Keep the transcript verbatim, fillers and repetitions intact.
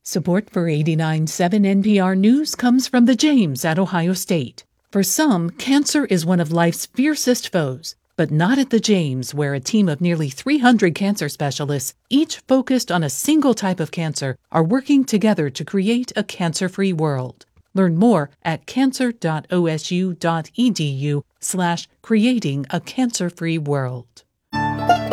Support for eighty-nine point seven N P R News comes from the James at Ohio State. For some, cancer is one of life's fiercest foes, but not at the James, where a team of nearly three hundred cancer specialists, each focused on a single type of cancer, are working together to create a cancer-free world. Learn more at cancer.osu.edu slash creating a cancer-free world.